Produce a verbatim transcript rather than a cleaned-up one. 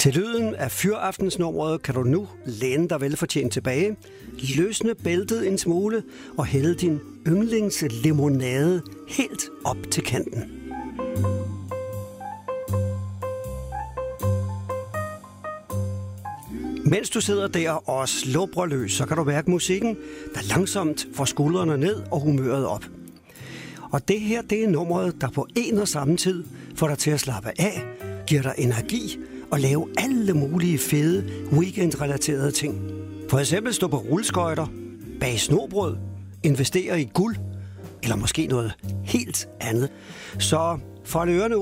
Til lyden af fyraftensnummeret kan du nu læne dig velfortjent tilbage, løsne bæltet en smule og hælde din yndlingslimonade helt op til kanten. Mens du sidder der og slubrer løs, så kan du mærke musikken, der langsomt får skuldrene ned og humøret op. Og det her, det er nummeret, der på en og samme tid får dig til at slappe af, giver dig energi og lave alle mulige fede weekendrelaterede ting. For eksempel stå på rulleskøjter, bage snobrød, investere i guld, eller måske noget helt andet. Så fold ørerne ud.